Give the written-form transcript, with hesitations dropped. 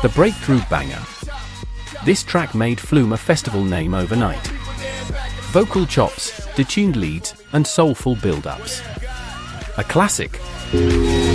The breakthrough banger. This track made Flume a festival name overnight. Vocal chops, detuned leads, and soulful build-ups. A classic.